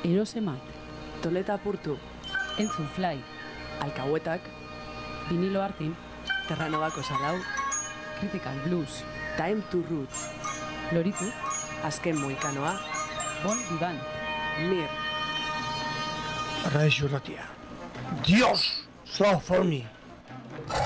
Erosemat, Toleta Apurtu, Entzun Fly, Alcahuetak, Vinilo Artin, Terranobako Salau, Critical Blues, Time to Roots, Loritu, Azken Moikanoa, Bon Vivant, Mir, Arraiz Urratia. Dios, so for me.